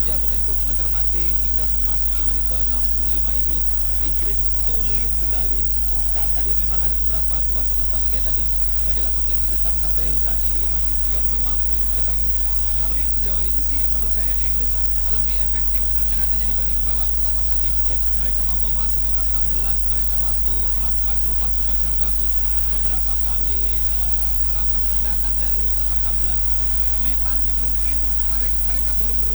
Ya begitu, mencermati hingga memasuki menit ke-65 ini Inggris sulit sekali